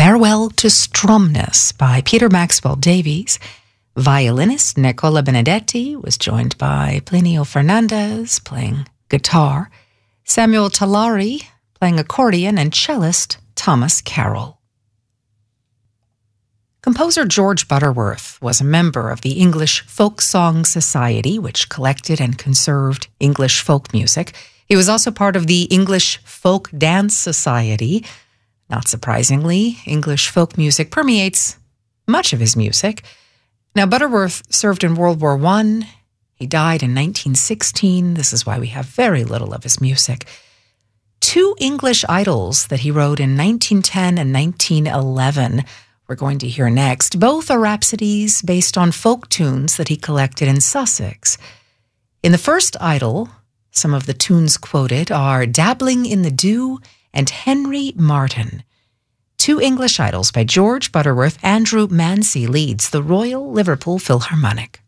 Farewell to Stromness by Peter Maxwell Davies. Violinist Nicola Benedetti was joined by Plinio Fernandez playing guitar, Samuel Talari playing accordion, and cellist Thomas Carroll. Composer George Butterworth was a member of the English Folk Song Society, which collected and conserved English folk music. He was also part of the English Folk Dance Society. Not surprisingly, English folk music permeates much of his music. Now, Butterworth served in World War I. He died in 1916. This is why we have very little of his music. Two English idols that he wrote in 1910 and 1911 we're going to hear next. Both are rhapsodies based on folk tunes that he collected in Sussex. In the first idyll, some of the tunes quoted are Dabbling in the Dew and Henry Martin. Two English idylls by George Butterworth. Andrew Mancy leads the Royal Liverpool Philharmonic.